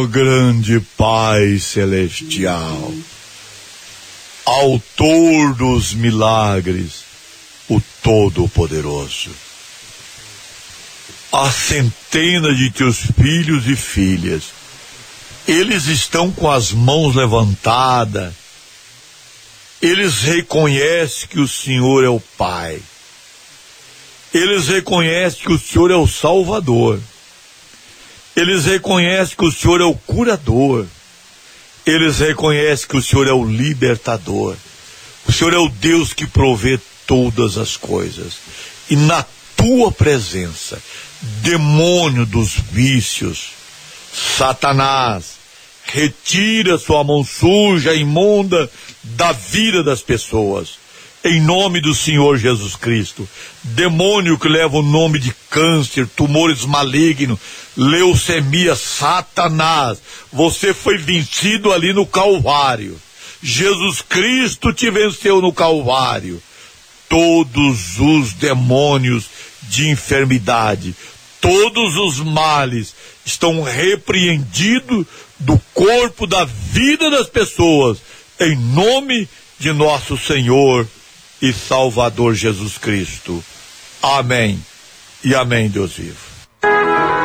Grande Pai Celestial, Autor dos milagres, o Todo-Poderoso, a centenas de teus filhos e filhas, eles estão com as mãos levantadas, eles reconhecem que o Senhor é o Pai, eles reconhecem que o Senhor é o Salvador, eles reconhecem que o Senhor é o curador, eles reconhecem que o Senhor é o libertador, o Senhor é o Deus que provê todas as coisas, e na tua presença, demônio dos vícios, Satanás, retira sua mão suja, imunda da vida das pessoas, em nome do Senhor Jesus Cristo. Demônio que leva o nome de câncer, tumores malignos, leucemia, Satanás, você foi vencido ali no Calvário. Jesus Cristo te venceu no Calvário. Todos os demônios de enfermidade, todos os males estão repreendidos do corpo, da vida das pessoas, em nome de nosso Senhor e Salvador Jesus Cristo. Amém e amém, Deus vivo.